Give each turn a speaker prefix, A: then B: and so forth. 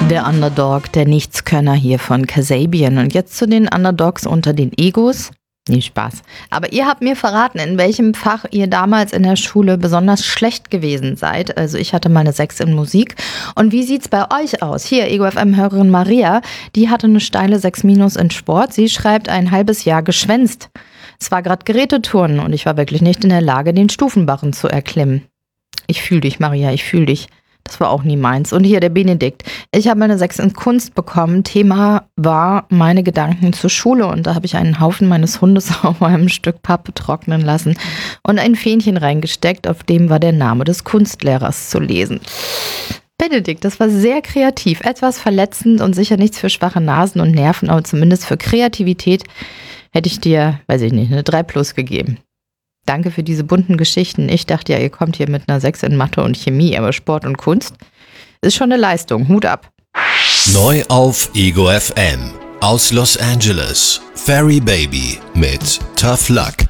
A: Der Underdog, der Nichtskönner hier von Kasabian. Und jetzt zu den Underdogs unter den Egos. Nee, Spaß. Aber ihr habt mir verraten, in welchem Fach ihr damals in der Schule besonders schlecht gewesen seid. Also ich hatte mal eine 6 in Musik. Und wie sieht's bei euch aus? Hier, Ego FM-Hörerin Maria, die hatte eine steile 6- in Sport. Sie schreibt, ein halbes Jahr geschwänzt. Es war gerade Geräteturnen und ich war wirklich nicht in der Lage, den Stufenbarren zu erklimmen. Ich fühle dich, Maria, ich fühle dich. Das war auch nie meins. Und hier der Benedikt. Ich habe eine 6 in Kunst bekommen. Thema war meine Gedanken zur Schule. Und da habe ich einen Haufen meines Hundes auf einem Stück Pappe trocknen lassen und ein Fähnchen reingesteckt, auf dem war der Name des Kunstlehrers zu lesen. Benedikt, das war sehr kreativ. Etwas verletzend und sicher nichts für schwache Nasen und Nerven, aber zumindest für Kreativität hätte ich dir, weiß ich nicht, eine 3+ gegeben. Danke für diese bunten Geschichten. Ich dachte ja, ihr kommt hier mit einer 6 in Mathe und Chemie, aber Sport und Kunst ist schon eine Leistung. Hut ab.
B: Neu auf Ego FM aus Los Angeles. Fairy Baby mit Tough Luck.